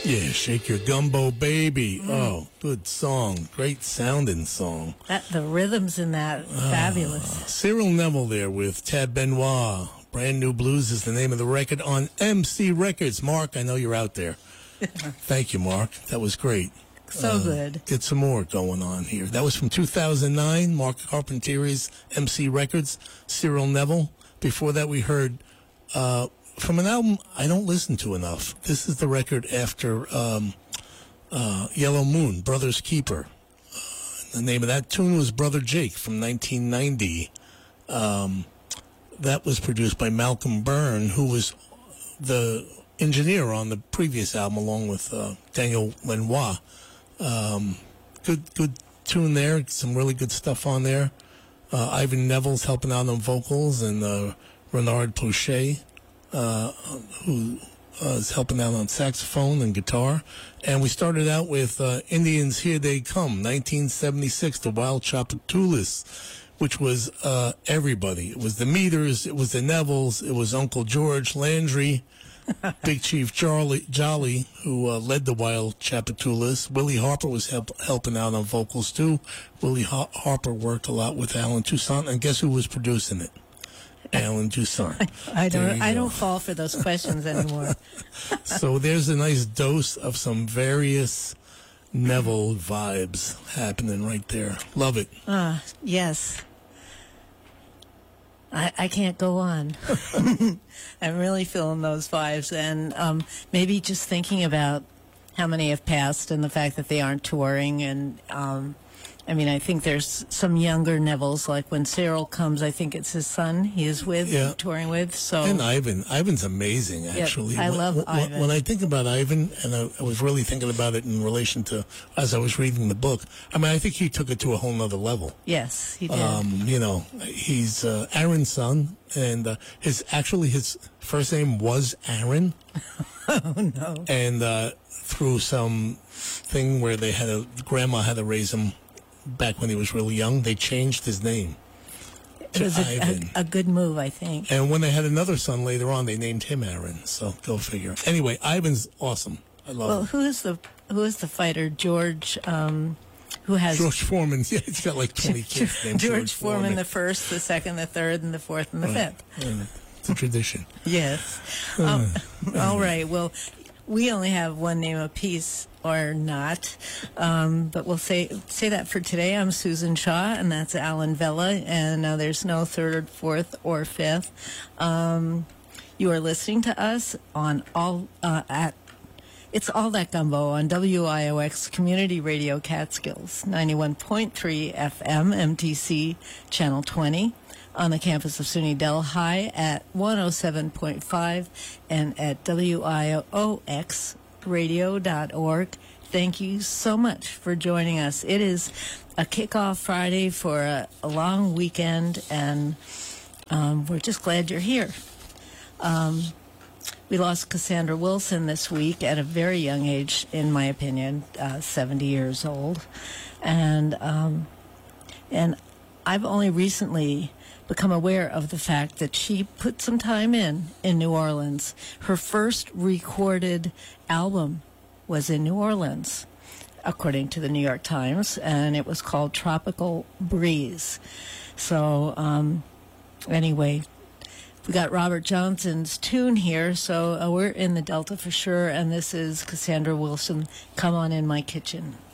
Yeah, Shake Your Gumbo Baby. Oh, good song. Great sounding song. The rhythms in that, fabulous. Cyril Neville there with Tab Benoit. Brand New Blues is the name of the record on MC Records. Mark, I know you're out there. Thank you, Mark. That was great. So good. Get some more going on here. That was from 2009, Mark Carpentieri's MC Records, Cyril Neville. Before that, we heard from an album I don't listen to enough. This is the record after Yellow Moon, Brother's Keeper. The name of that tune was Brother Jake from 1990. That was produced by Malcolm Byrne, who was the engineer on the previous album, along with Daniel Lanois. Good tune there. Some really good stuff on there. Ivan Neville's helping out on vocals, and Renard Pochet, who is helping out on saxophone and guitar. And we started out with Indians Here They Come, 1976, the Wild Tchoupitoulas, which was everybody. It was the Meters, it was the Nevilles, it was Uncle George Landry, Big Chief Jolly, who led the Wild Tchoupitoulas. Willie Harper was helping out on vocals too. Willie Harper worked a lot with Alan Toussaint, and guess who was producing it? Alan Toussaint. I don't fall for those questions anymore. So there's a nice dose of some various Neville vibes happening right there. Love it. Yes. I can't go on. I'm really feeling those vibes, and maybe just thinking about how many have passed and the fact that they aren't touring. And I mean, I think there's some younger Nevilles, like when Cyril comes, I think it's his son he is with, touring with. So and Ivan's amazing, actually. I love Ivan. When I think about Ivan, and I was really thinking about it in relation to, as I was reading the book, I mean, I think he took it to a whole nother level. Yes, he did. He's Aaron's son, and his first name was Aaron. Oh, no. And through some thing where grandma had to raise him back when he was really young, they changed his name to Ivan. A good move, I think. And when they had another son later on, they named him Aaron. So go figure. Anyway, Ivan's awesome. I love him. Who is the fighter? George, who has George Foreman. Yeah, he's got like 20 kids named George Foreman, the first, the second, the third, and the fourth, and the fifth. It's a tradition. Yes. All right. Well, we only have one name apiece, or not, but we'll say that for today. I'm Susan Shaw, and that's Alan Vella, and there's no third, fourth, or fifth. You are listening to us on It's All That Gumbo on WIOX Community Radio Catskills, 91.3 FM, MTC, Channel 20, on the campus of SUNY Delhi at 107.5 and at WIOXradio.org. Thank you so much for joining us. It is a kickoff Friday for a long weekend, and we're just glad you're here. We lost Cassandra Wilson this week at a very young age, in my opinion, 70 years old. And I've only recently become aware of the fact that she put some time in New Orleans. Her first recorded album was in New Orleans, according to the New York Times, and it was called Tropical Breeze. So anyway, we got Robert Johnson's tune here, so we're in the Delta for sure, and this is Cassandra Wilson, Come On In My Kitchen.